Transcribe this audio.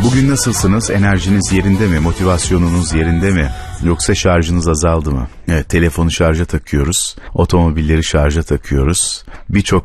Bugün nasılsınız? Enerjiniz yerinde mi? Motivasyonunuz yerinde mi? Yoksa şarjınız azaldı mı? Evet, telefonu şarja takıyoruz. Otomobilleri şarja takıyoruz. Birçok